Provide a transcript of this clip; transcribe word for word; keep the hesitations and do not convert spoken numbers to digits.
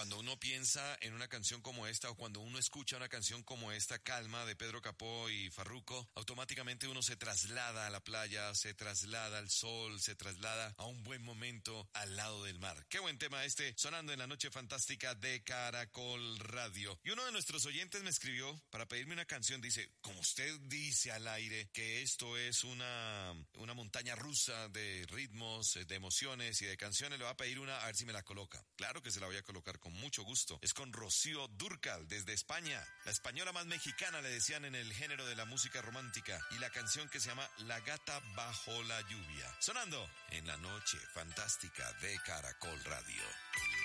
Cuando uno piensa en una canción como esta o cuando uno escucha una canción como esta, Calma, de Pedro Capó y Farruko, automáticamente uno se traslada a la playa, se traslada al sol, se traslada a un buen momento al lado del mar. Qué buen tema este, sonando en la noche fantástica de Caracol Radio. Y uno de nuestros oyentes me escribió para pedirme una canción, dice, como usted dice al aire, que esto es una, una montaña rusa de ritmos, de emociones y de canciones, le va a pedir una, a ver si me la coloca. Claro que se la voy a colocar con mucho gusto. Es con Rocío Dúrcal, desde España. La española más mexicana, le decían en el género de la música romántica. Y la canción que se llama La gata bajo la lluvia. Sonando en la noche fantástica de Caracol Radio.